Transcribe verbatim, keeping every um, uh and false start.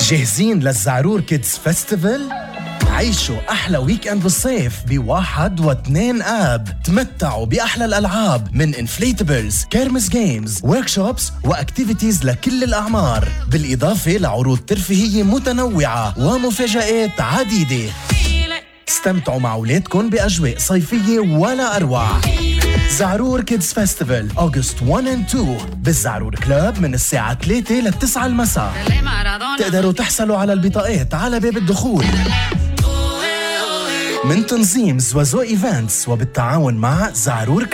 جاهزين للزعرور كيدز فيستيفال؟ عيشوا أحلى ويك أند بالصيف بواحد واثنين آب. تمتعوا بأحلى الألعاب من انفليتبلز، كيرمس جيمز، وركشوبس وأكتيفيتيز لكل الأعمار، بالإضافة لعروض ترفيهية متنوعة ومفاجآت عديدة. استمتعوا مع أولادكم بأجواء صيفية ولا أروع. زعرور كيدز فيستيفال أغسطس واحد and اثنين بالزعرور كلاب من الساعة ثلاثة للتسعة المساء. تقدروا تحصلوا على البطاقات على باب الدخول من تنظيم زوازو إيفنتس وبالتعاون مع زعرور